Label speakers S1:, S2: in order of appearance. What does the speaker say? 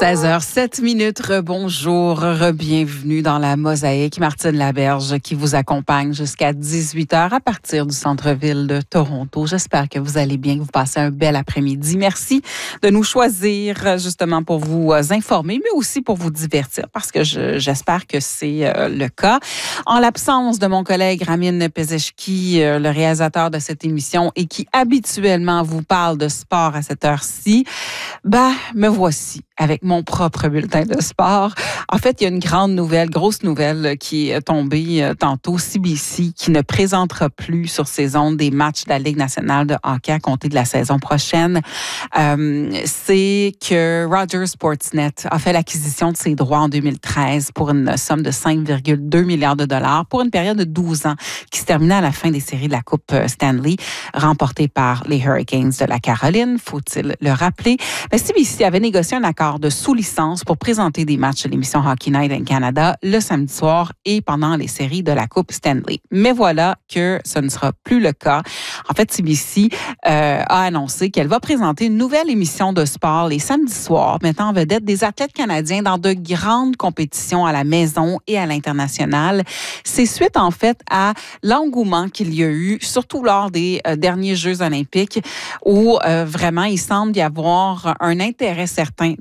S1: 16h07. Bonjour, bienvenue dans la Mosaïque. Martine Laberge qui vous accompagne jusqu'à 18h à partir du centre-ville de Toronto. J'espère que vous allez bien, que vous passez un bel après-midi. Merci de nous choisir justement pour vous informer, mais aussi pour vous divertir parce que j'espère que c'est le cas. En l'absence de mon collègue Ramin Pezeshki, le réalisateur de cette émission et qui habituellement vous parle de sport à cette heure-ci, me voici avec mon propre bulletin de sport. En fait, il y a une grande nouvelle, grosse nouvelle qui est tombée tantôt. CBC qui ne présentera plus sur ses ondes des matchs de la Ligue nationale de hockey à compter de la saison prochaine. C'est que Rogers Sportsnet a fait l'acquisition de ses droits en 2013 pour une somme de 5,2 milliards de dollars pour une période de 12 ans qui se terminait à la fin des séries de la Coupe Stanley remportée par les Hurricanes de la Caroline, faut-il le rappeler. Mais CBC avait négocié un accord de sous-licence pour présenter des matchs de l'émission Hockey Night in Canada le samedi soir et pendant les séries de la Coupe Stanley. Mais voilà que ce ne sera plus le cas. En fait, CBC a annoncé qu'elle va présenter une nouvelle émission de sport les samedis soirs, mettant en vedette des athlètes canadiens dans de grandes compétitions à la maison et à l'international. C'est suite, en fait, à l'engouement qu'il y a eu, surtout lors des derniers Jeux olympiques, où vraiment, il semble y avoir un intérêt certain